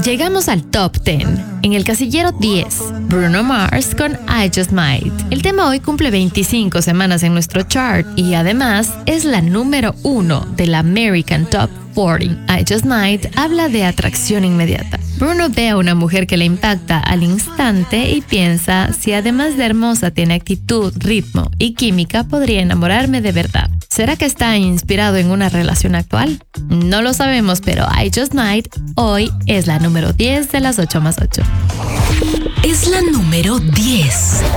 Llegamos al Top 10. En el casillero 10, Bruno Mars con I Just Might. El tema hoy cumple 25 semanas en nuestro chart y además es la número 1 del American Top 40. I Just Might habla de atracción inmediata. Bruno ve a una mujer que le impacta al instante y piensa, si además de hermosa tiene actitud, ritmo y química, podría enamorarme de verdad. ¿Será que está inspirado en una relación actual? No lo sabemos, pero I Just Might hoy es la número 10 de las 8 más 8. Es la número 10.